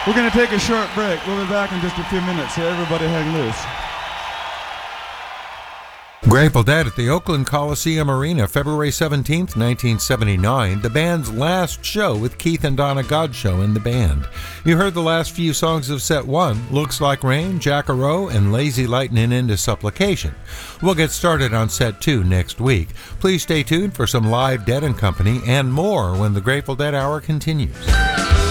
We're going to take a short break. We'll be back in just a few minutes, so everybody hang loose. Grateful Dead at the Oakland Coliseum Arena, February 17th, 1979, the band's last show with Keith and Donna Godshall in the band. You heard the last few songs of set 1, Looks Like Rain, Jack-A-Row, and Lazy Lightning into Supplication. We'll get started on set 2 next week. Please stay tuned for some live Dead & Company and more when the Grateful Dead Hour continues.